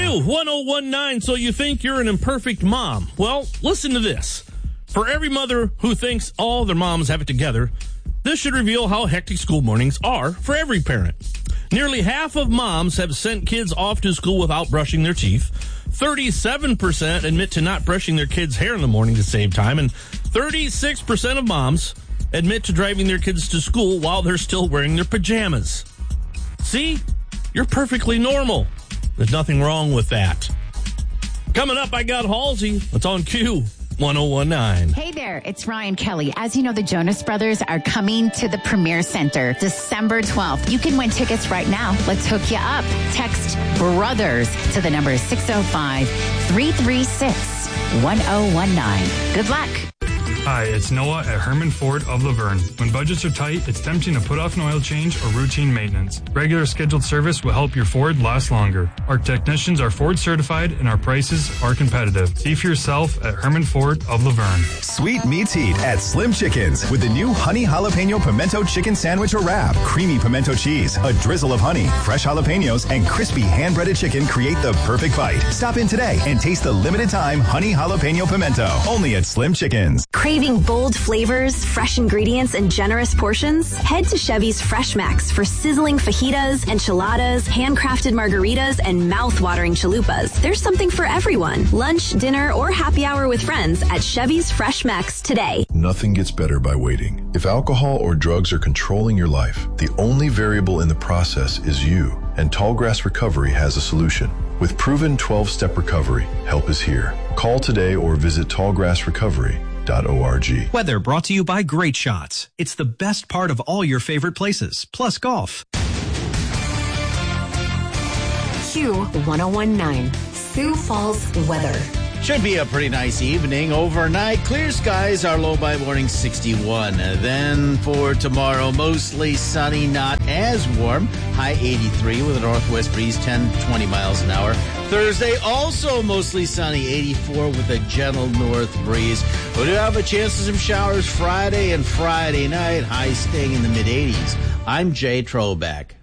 Q, 1019, so you think you're an imperfect mom. Well, listen to this. For every mother who thinks all their moms have it together, this should reveal how hectic school mornings are for every parent. Nearly half of moms have sent kids off to school without brushing their teeth. 37% admit to not brushing their kids' hair in the morning to save time. And 36% of moms admit to driving their kids to school while they're still wearing their pajamas. See? You're perfectly normal. There's nothing wrong with that. Coming up, I got Halsey. It's on Q. 1019. Hey there, it's Ryan Kelly. As you know, the Jonas Brothers are coming to the Premier Center December 12th. You can win tickets right now. Let's hook you up. Text BROTHERS to the number 605-336-1019. Good luck. Hi, it's Noah at Herman Ford of Laverne. When budgets are tight, it's tempting to put off an oil change or routine maintenance. Regular scheduled service will help your Ford last longer. Our technicians are Ford certified and our prices are competitive. See for yourself at Herman Ford of Laverne. Sweet meets heat at Slim Chickens with the new honey jalapeno pimento chicken sandwich or wrap. Creamy pimento cheese, a drizzle of honey, fresh jalapenos, and crispy hand-breaded chicken create the perfect bite. Stop in today and taste the limited time honey jalapeno pimento. Only at Slim Chickens. Craving bold flavors, fresh ingredients, and generous portions? Head to Chevy's Fresh Max for sizzling fajitas, enchiladas, handcrafted margaritas, and mouth-watering chalupas. There's something for everyone. Lunch, dinner, or happy hour with friends at Chevy's Fresh Max today. Nothing gets better by waiting. If alcohol or drugs are controlling your life, the only variable in the process is you. And Tallgrass Recovery has a solution. With proven 12-step recovery, help is here. Call today or visit tallgrassrecovery.org. Weather brought to you by Great Shots. It's the best part of all your favorite places, plus golf. Q1019, Sioux Falls weather. Should be a pretty nice evening. Overnight, clear skies, our low by morning 61. Then for tomorrow, mostly sunny, not as warm. High 83 with a northwest breeze, 10-20 miles an hour. Thursday, also mostly sunny, 84 with a gentle north breeze. We do have a chance of some showers Friday and Friday night, high staying in the mid-80s. I'm Jay Trobeck.